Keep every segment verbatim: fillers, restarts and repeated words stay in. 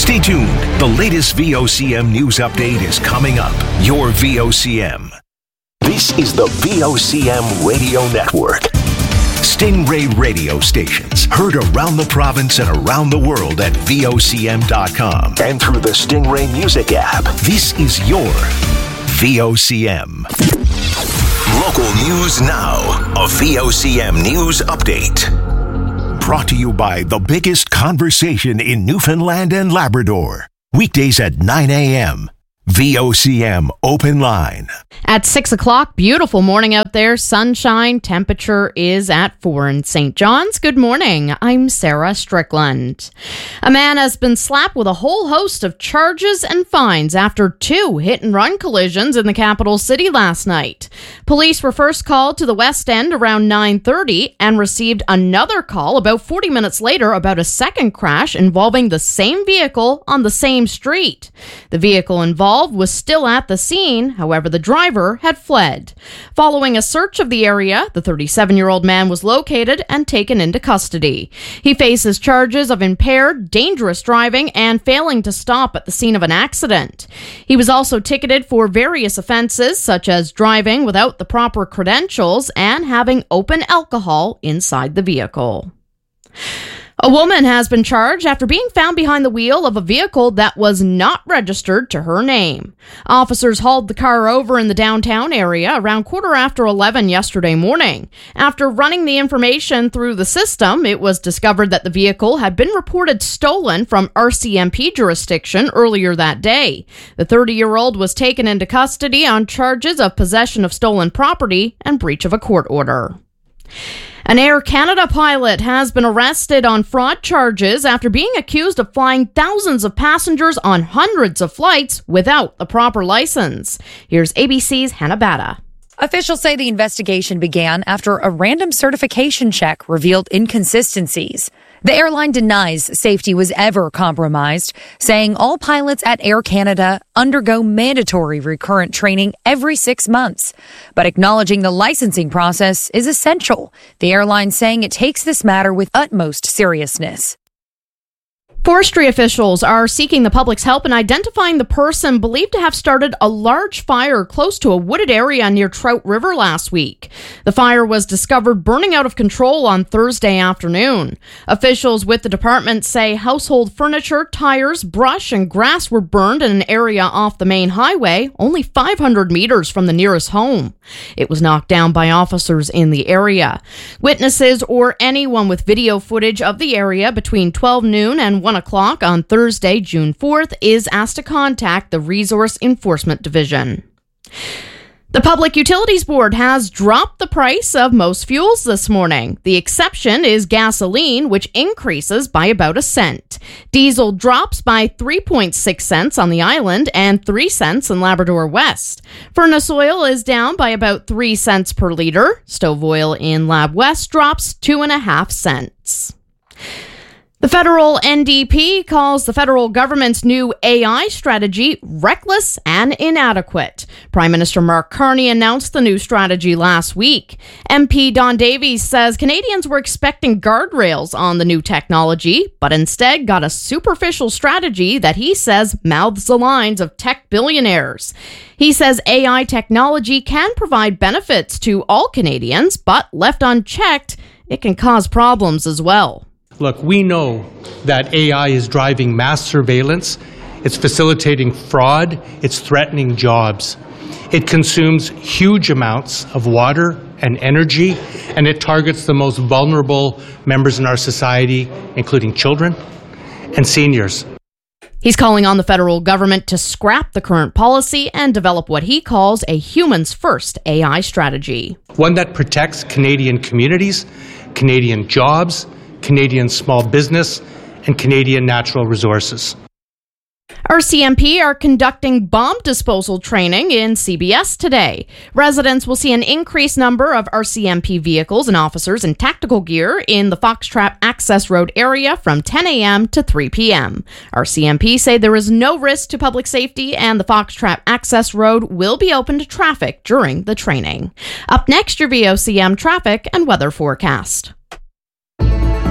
Stay tuned. The latest V O C M news update is coming up. Your V O C M. This is the V O C M Radio Network. Stingray radio stations heard around the province and around the world at V O C M dot com and through the Stingray Music app. This is your V O C M. Local news now. A V O C M news update. Brought to you by the biggest conversation in Newfoundland and Labrador. Weekdays at nine a.m. V O C M Open Line. At six o'clock, beautiful morning out there. Sunshine. Temperature is at four in Saint John's. Good morning. I'm Sarah Strickland. A man has been slapped with a whole host of charges and fines after two hit-and-run collisions in the capital city last night. Police were first called to the West End around nine thirty and received another call about forty minutes later about a second crash involving the same vehicle on the same street. The vehicle involved was still at the scene, however, the driver had fled. Following a search of the area, the thirty-seven-year-old man was located and taken into custody. He faces charges of impaired, dangerous driving and failing to stop at the scene of an accident. He was also ticketed for various offenses, such as driving without the proper credentials and having open alcohol inside the vehicle. A woman has been charged after being found behind the wheel of a vehicle that was not registered to her name. Officers hauled the car over in the downtown area around quarter after eleven yesterday morning. After running the information through the system, it was discovered that the vehicle had been reported stolen from R C M P jurisdiction earlier that day. The thirty-year-old was taken into custody on charges of possession of stolen property and breach of a court order. An Air Canada pilot has been arrested on fraud charges after being accused of flying thousands of passengers on hundreds of flights without the proper license. Here's A B C's Hannah Batta. Officials say the investigation began after a random certification check revealed inconsistencies. The airline denies safety was ever compromised, saying all pilots at Air Canada undergo mandatory recurrent training every six months, but acknowledging the licensing process is essential. The airline saying it takes this matter with utmost seriousness. Forestry officials are seeking the public's help in identifying the person believed to have started a large fire close to a wooded area near Trout River last week. The fire was discovered burning out of control on Thursday afternoon. Officials with the department say household furniture, tires, brush, and grass were burned in an area off the main highway, only five hundred meters from the nearest home. It was knocked down by officers in the area. Witnesses or anyone with video footage of the area between twelve noon and one o'clock on Thursday, June fourth, is asked to contact the Resource Enforcement Division. The Public Utilities Board has dropped the price of most fuels this morning. The exception is gasoline, which increases by about a cent. Diesel drops by three point six cents on the island and three cents in Labrador West. Furnace oil is down by about three cents per liter. Stove oil in Lab West drops two and a half cents. The federal N D P calls the federal government's new A I strategy reckless and inadequate. Prime Minister Mark Carney announced the new strategy last week. M P Don Davies says Canadians were expecting guardrails on the new technology, but instead got a superficial strategy that he says mouths the lines of tech billionaires. He says A I technology can provide benefits to all Canadians, but left unchecked, it can cause problems as well. Look, we know that A I is driving mass surveillance, it's facilitating fraud, it's threatening jobs. It consumes huge amounts of water and energy, and it targets the most vulnerable members in our society, including children and seniors. He's calling on the federal government to scrap the current policy and develop what he calls a humans first A I strategy. One that protects Canadian communities, Canadian jobs, Canadian small business, and Canadian natural resources. R C M P are conducting bomb disposal training in C B S today. Residents will see an increased number of R C M P vehicles and officers in tactical gear in the Foxtrap Access Road area from ten a.m. to three p.m. R C M P say there is no risk to public safety and the Foxtrap Access Road will be open to traffic during the training. Up next, your V O C M traffic and weather forecast.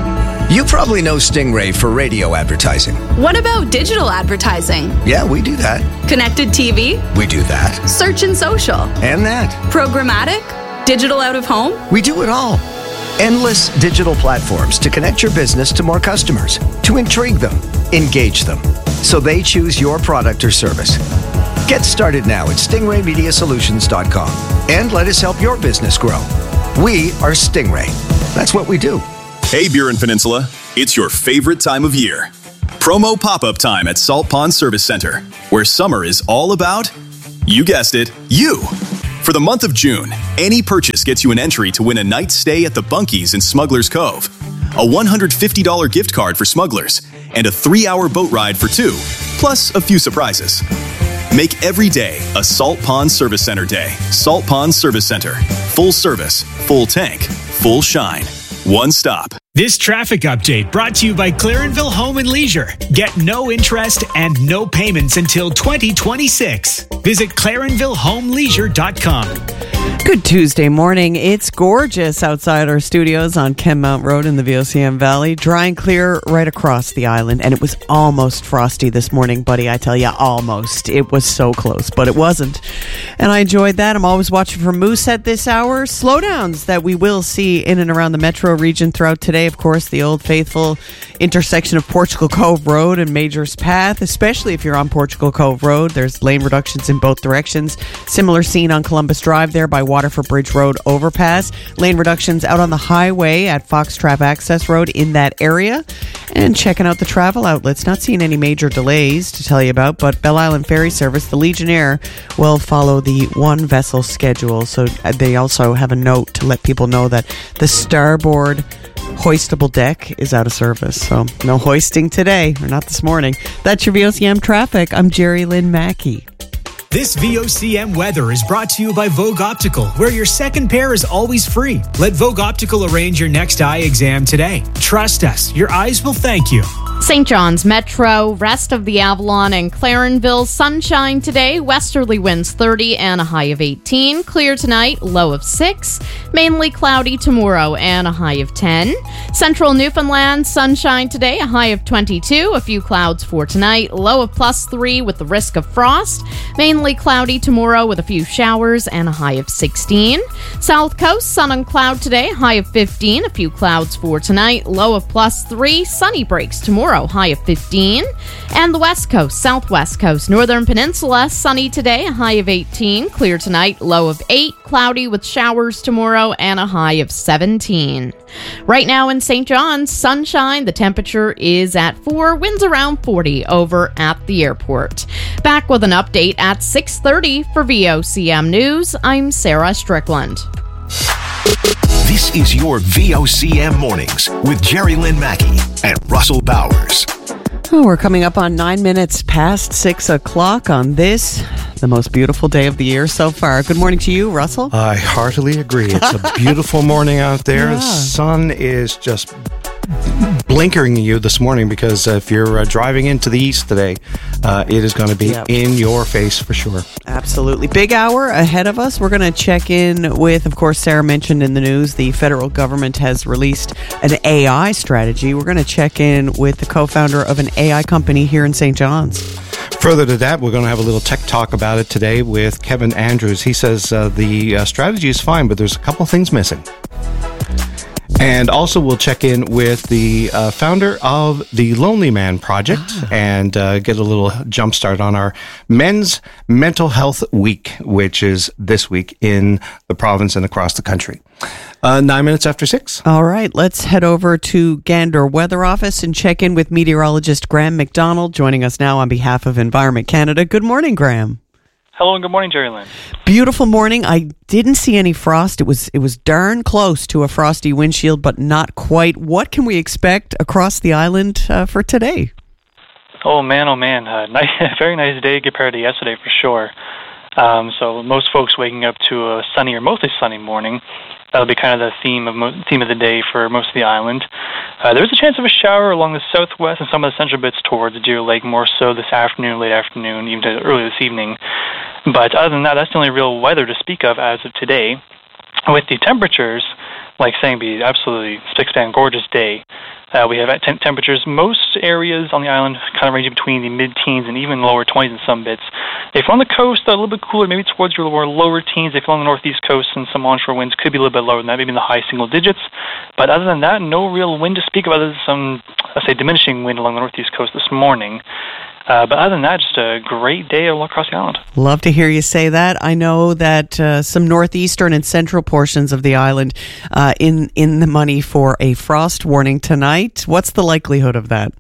You probably know Stingray for radio advertising. What about digital advertising? Yeah, we do that. Connected T V? We do that. Search and social? And that. Programmatic? Digital out of home? We do it all. Endless digital platforms to connect your business to more customers, to intrigue them, engage them, so they choose your product or service. Get started now at stingray media solutions dot com and let us help your business grow. We are Stingray. That's what we do. Hey, Burin Peninsula, it's your favorite time of year. Promo pop-up time at Salt Pond Service Center, where summer is all about, you guessed it, you. For the month of June, any purchase gets you an entry to win a night's stay at the Bunkies in Smuggler's Cove, a one hundred fifty dollars gift card for Smugglers, and a three-hour boat ride for two, plus a few surprises. Make every day a Salt Pond Service Center day. Salt Pond Service Center. Full service, full tank, full shine. One stop. This traffic update brought to you by Clarenville Home and Leisure. Get no interest and no payments until twenty twenty-six. Visit clarenville home leisure dot com. Good Tuesday morning. It's gorgeous outside our studios on Kenmount Road in the V O C M Valley. Dry and clear right across the island. And it was almost frosty this morning, buddy. I tell you, almost. It was so close, but it wasn't. And I enjoyed that. I'm always watching for moose at this hour. Slowdowns that we will see in and around the metro region throughout today. Of course, the old faithful intersection of Portugal Cove Road and Majors Path, especially if you're on Portugal Cove Road. There's lane reductions in both directions. Similar scene on Columbus Drive there by Waterford Bridge Road overpass. Lane reductions out on the highway at Foxtrap Access Road in that area. And checking out the travel outlets. Not seeing any major delays to tell you about, but Belle Island Ferry Service, the Legionnaire, will follow the one vessel schedule. So they also have a note to let people know that the starboard hoistable deck is out of service. So no hoisting today, or not this morning. That's your V O C M traffic. I'm Jerry Lynn Mackey. This V O C M weather is brought to you by Vogue Optical, where your second pair is always free. Let Vogue Optical arrange your next eye exam today. Trust us, your eyes will thank you. Saint John's Metro, rest of the Avalon and Clarenville, sunshine today, westerly winds thirty and a high of eighteen. Clear tonight, low of six. Mainly cloudy tomorrow and a high of ten. Central Newfoundland, sunshine today, a high of twenty-two. A few clouds for tonight, low of plus three with the risk of frost. Mainly cloudy tomorrow with a few showers and a high of sixteen. South Coast, sun and cloud today, high of fifteen. A few clouds for tonight, low of plus three. Sunny breaks tomorrow, high of fifteen. And the West Coast, Southwest Coast, Northern Peninsula, sunny today, a high of eighteen. Clear tonight, low of eight. Cloudy with showers tomorrow and a high of seventeen. Right now in Saint John's, sunshine. The temperature is at four. Winds around forty over at the airport. Back with an update at six thirty for V O C M News. I'm Sarah Strickland. This is your V O C M Mornings with Jerry Lynn Mackey and Russell Bowers. Oh, we're coming up on nine minutes past six o'clock on this, the most beautiful day of the year so far. Good morning to you, Russell. I heartily agree. It's a beautiful morning out there. Yeah. The sun is just blinkering at you this morning because uh, if you're uh, driving into the east today, uh, it is going to be Yep. in your face for sure. Absolutely. Big hour ahead of us. We're going to check in with, of course, Sarah mentioned in the news, the federal government has released an A I strategy. We're going to check in with the co-founder of an A I company here in Saint John's. Further to that, we're going to have a little tech talk about it today with Kevin Andrews. He says uh, the uh, strategy is fine, but there's a couple things missing. And also, we'll check in with the uh, founder of the Lonely Man Project ah. and uh, get a little jump start on our Men's Mental Health Week, which is this week in the province and across the country. Uh, nine minutes after six. All right, let's head over to Gander Weather Office and check in with meteorologist Graham McDonald, joining us now on behalf of Environment Canada. Good morning, Graham. Hello and good morning, Jerry Lynn. Beautiful morning. I didn't see any frost. It was it was darn close to a frosty windshield, but not quite. What can we expect across the island uh, for today? Oh man, oh man, uh, nice, very nice day compared to yesterday for sure. Um, so most folks waking up to a sunny or mostly sunny morning. That'll be kind of the theme of mo- theme of the day for most of the island. Uh, there is a chance of a shower along the southwest and some of the central bits towards Deer Lake, more so this afternoon, late afternoon, even to early this evening. But other than that, that's the only real weather to speak of as of today. With the temperatures, like saying, be absolutely spick-span gorgeous day. Uh, we have t- temperatures, most areas on the island kind of ranging between the mid-teens and even lower twenties in some bits. If you're on the coast, a little bit cooler, maybe towards your lower, lower teens. If you're on the northeast coast, and some onshore winds could be a little bit lower than that, maybe in the high single digits. But other than that, no real wind to speak of, other than some, let's say, diminishing wind along the northeast coast this morning. Uh, but other than that, just a great day all across the island. Love to hear you say that. I know that uh, some northeastern and central portions of the island uh, in in the money for a frost warning tonight. What's the likelihood of that?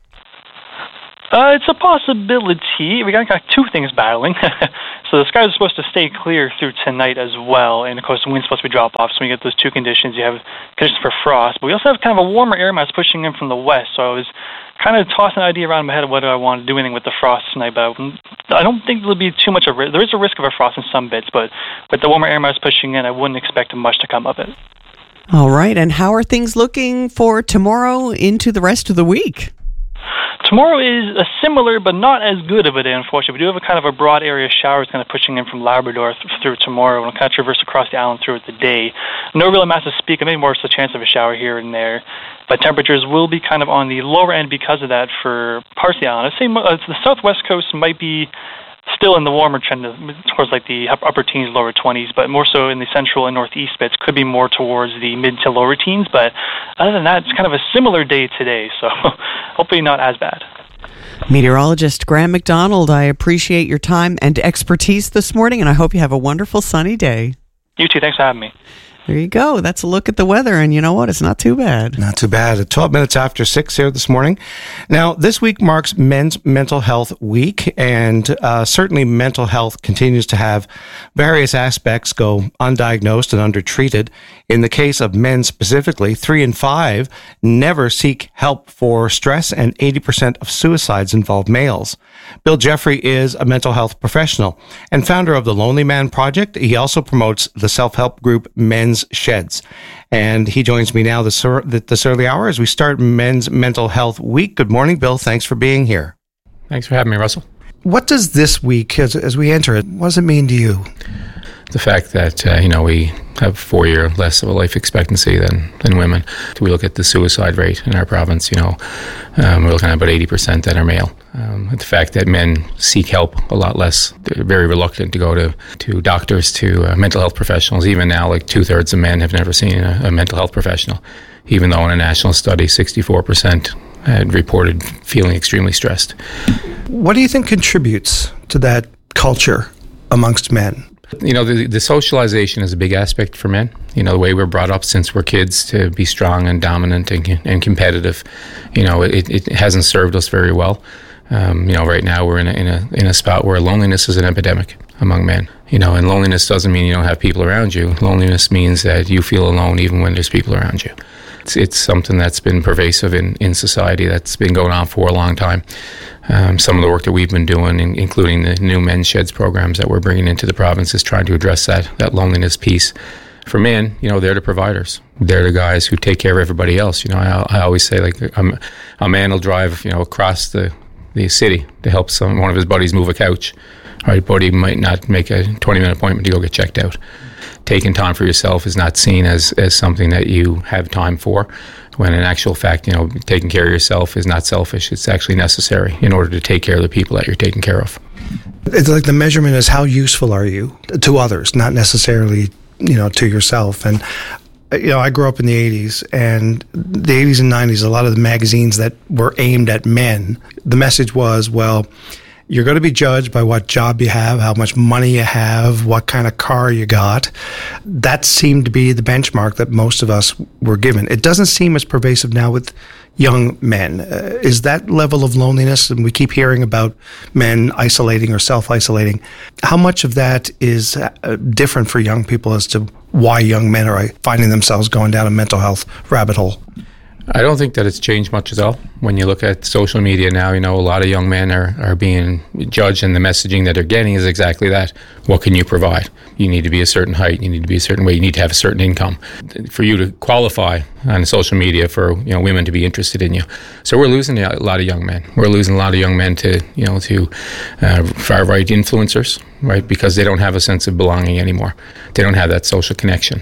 Uh, it's a possibility. We got, got two things battling. So the skies are supposed to stay clear through tonight as well, and of course the wind's supposed to be drop off. So when you get those two conditions, you have conditions for frost. But we also have kind of a warmer air mass pushing in from the west. So I was kind of tossing an idea around in my head of whether I want to do anything with the frost tonight. But I don't think there'll be too much of a risk. There is a risk of a frost in some bits, but with the warmer air mass pushing in, I wouldn't expect much to come of it. All right. And how are things looking for tomorrow into the rest of the week? Tomorrow is a similar but not as good of a day, unfortunately. We do have a kind of a broad area of showers kind of pushing in from Labrador th- through tomorrow, and we'll kind of traverse across the island throughout the day. No real mass to speak of, maybe more just a chance of a shower here and there. But temperatures will be kind of on the lower end because of that for parts of the island. I'd say uh, the southwest coast might be still in the warmer trend towards like the upper teens, lower twenties, but more so in the central and northeast bits could be more towards the mid to lower teens. But other than that, it's kind of a similar day today, so hopefully not as bad. Meteorologist Graham McDonald, I appreciate your time and expertise this morning, and I hope you have a wonderful sunny day. You too. Thanks for having me. There you go. That's a look at the weather, and you know what? It's not too bad. Not too bad. At twelve minutes after six here this morning. Now, this week marks Men's Mental Health Week, and uh, certainly mental health continues to have various aspects go undiagnosed and undertreated. In the case of men specifically, three in five never seek help for stress, and eighty percent of suicides involve males. Bill Jeffrey is a mental health professional and founder of the Lonely Man Project. He also promotes the self-help group Men's Sheds. And he joins me now this, this early hour as we start Men's Mental Health Week. Good morning, Bill. Thanks for being here. Thanks for having me, Russell. What does this week, as, as we enter it, what does it mean to you? The fact that, uh, you know, we have four year less of a life expectancy than, than women. We look at the suicide rate in our province, you know, um, we're looking at about eighty percent that are male. Um, the fact that men seek help a lot less. They're very reluctant to go to, to doctors, to uh, mental health professionals. Even now, like two-thirds of men have never seen a, a mental health professional, even though in a national study, sixty-four percent had reported feeling extremely stressed. What do you think contributes to that culture amongst men? You know, the, the socialization is a big aspect for men. You know, the way we're brought up since we're kids to be strong and dominant and, and competitive, you know, it, it hasn't served us very well. Um, you know, right now we're in a, in a in a spot where loneliness is an epidemic among men. You know, and loneliness doesn't mean you don't have people around you. Loneliness means that you feel alone even when there's people around you. It's, it's something that's been pervasive in, in society, that's been going on for a long time. Um, some of the work that we've been doing, in, including the new Men's Sheds programs that we're bringing into the province, is trying to address that, that loneliness piece. For men, you know, they're the providers. They're the guys who take care of everybody else. You know, I, I always say, like, a, a man will drive, you know, across the, the city to help some one of his buddies move a couch. Right, buddy might not make a twenty-minute appointment to go get checked out. Taking time for yourself is not seen as, as something that you have time for, when in actual fact, you know, taking care of yourself is not selfish. It's actually necessary in order to take care of the people that you're taking care of. It's like the measurement is how useful are you to others, not necessarily, you know, to yourself. And, you know, I grew up in the eighties, and the eighties and nineties, a lot of the magazines that were aimed at men, the message was, well, you're going to be judged by what job you have, how much money you have, what kind of car you got. That seemed to be the benchmark that most of us were given. It doesn't seem as pervasive now with young men. Uh, is that level of loneliness, and we keep hearing about men isolating or self-isolating, how much of that is uh, different for young people as to why young men are finding themselves going down a mental health rabbit hole? I don't think that it's changed much at all. When you look at social media now, you know, a lot of young men are, are being judged, and the messaging that they're getting is exactly that. What can you provide? You need to be a certain height, you need to be a certain weight, you need to have a certain income for you to qualify on social media for, you know, women to be interested in you. So we're losing a lot of young men. We're losing a lot of young men to, you know, to uh, far-right influencers, right? Because they don't have a sense of belonging anymore. They don't have that social connection.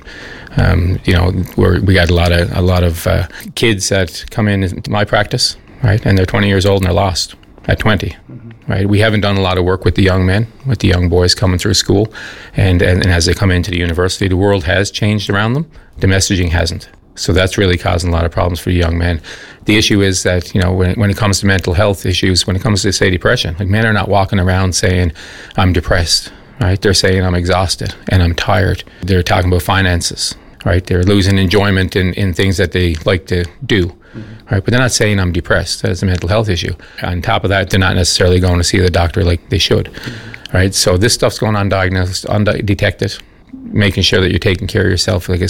Um, you know, where we got a lot of a lot of uh, kids that come in into my practice, right, and they're twenty years old and they're lost at twenty. Right, we haven't done a lot of work with the young men, with the young boys coming through school, and, and, and as they come into the university, the world has changed around them. The messaging hasn't. So that's really causing a lot of problems for young men. The issue is that, you know, when, when it comes to mental health issues, when it comes to, say, depression, like men are not walking around saying, I'm depressed, right? They're saying, I'm exhausted and I'm tired. They're talking about finances, right? They're losing enjoyment in, in things that they like to do. Right, but they're not saying I'm depressed. That's a mental health issue. On top of that, they're not necessarily going to see the doctor like they should. Right, so this stuff's going undiagnosed, undetected. Making sure that you're taking care of yourself, like I